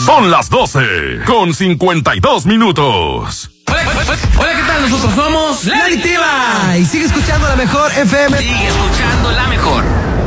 Son las 12:52. Hola, ¿qué tal? Nosotros somos La Adictiva. Y sigue escuchando la mejor FM. Sigue escuchando la mejor.